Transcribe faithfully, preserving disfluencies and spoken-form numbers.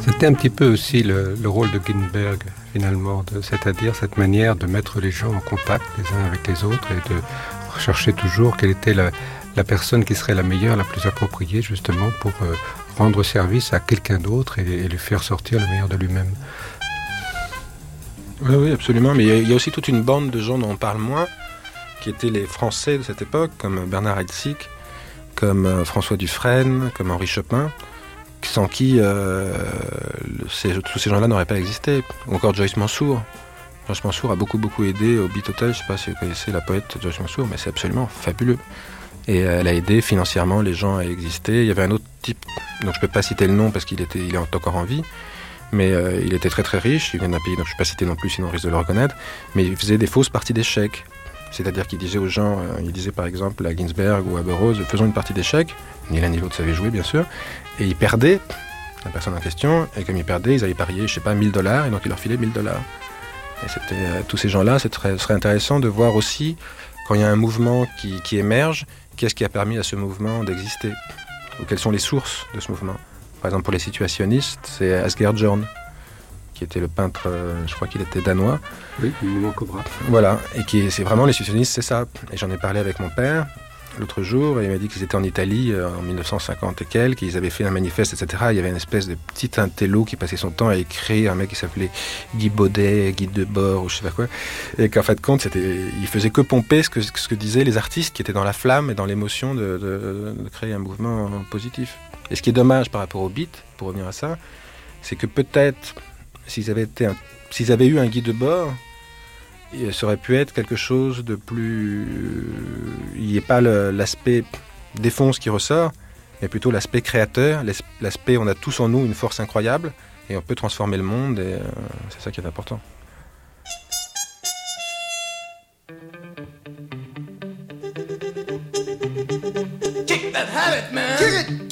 C'était un petit peu aussi le, le rôle de Ginsberg, finalement, de, c'est-à-dire cette manière de mettre les gens en contact les uns avec les autres et de rechercher toujours quelle était la, la personne qui serait la meilleure, la plus appropriée, justement, pour euh, rendre service à quelqu'un d'autre et, et lui faire sortir le meilleur de lui-même. Oui, oui, absolument. Mais il y, y a aussi toute une bande de gens dont on parle moins, qui étaient les Français de cette époque, comme Bernard Heidsieck, comme euh, François Dufresne, comme Henri Chopin, sans qui euh, ces, tous ces gens-là n'auraient pas existé. Ou encore Joyce Mansour. Joyce Mansour a beaucoup, beaucoup aidé au Beat Hotel. Je ne sais pas si vous connaissez la poète Joyce Mansour, mais c'est absolument fabuleux. Et elle a aidé financièrement les gens à exister. Il y avait un autre type, dont je ne peux pas citer le nom parce qu'il était, il est encore en vie, mais euh, il était très très riche. Il vient d'un pays dont je ne peux pas citer non plus, sinon on risque de le reconnaître. Mais il faisait des fausses parties d'échecs. C'est-à-dire qu'il disait aux gens, euh, il disait par exemple à Ginsberg ou à Burroughs, faisons une partie d'échecs. Ni l'un ni l'autre savait jouer, bien sûr. Et il perdait, la personne en question, et comme il perdait, ils allaient parier, je sais pas, mille dollars, et donc il leur filait mille dollars. Et c'était, euh, tous ces gens-là, ce serait, serait intéressant de voir aussi, quand il y a un mouvement qui, qui émerge, qu'est-ce qui a permis à ce mouvement d'exister, ou quelles sont les sources de ce mouvement. Par exemple, pour les situationnistes, c'est Asger Jorn, qui était le peintre, euh, je crois qu'il était danois. Oui, du mouvement Cobra. Voilà, et qui, c'est vraiment les situationnistes, c'est ça. Et j'en ai parlé avec mon père l'autre jour, et il m'a dit qu'ils étaient en Italie euh, en mille neuf cent cinquante et quelques, qu'ils avaient fait un manifeste, et cetera. Il y avait une espèce de petit intello qui passait son temps à écrire, un mec qui s'appelait Guy Baudet, Guy Debord, ou je sais pas quoi, et qu'en fait, compte, c'était, il faisait que pomper ce que, ce que disaient les artistes qui étaient dans la flamme et dans l'émotion de, de, de créer un mouvement positif. Et ce qui est dommage par rapport au beat, pour revenir à ça, c'est que peut-être, s'ils avaient, été un, s'ils avaient eu un Guy Debord, ça aurait pu être quelque chose de plus... Il n'y ait pas le, l'aspect défonce qui ressort, mais plutôt l'aspect créateur, l'aspect on a tous en nous une force incroyable, et on peut transformer le monde, et euh, c'est ça qui est important. Kick that habit, man! Kick it!